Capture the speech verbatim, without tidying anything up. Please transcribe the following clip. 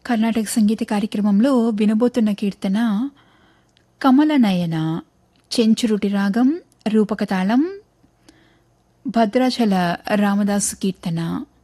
కర్ణాటక సంగీత కార్యక్రమంలో వినబోతున్న కీర్తన కమలనయన, చెంచురుటి రాగం, రూపకతాళం, భద్రాచల రామదాసు కీర్తన.